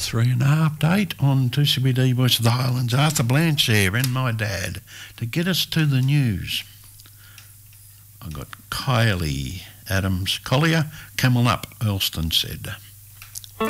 3.5 to 8 on 2CBD Voice of the Highlands. Arthur Blanche there and my dad to get us to the news. I got Kylie Adams Collier, Camel Up, Earlston said.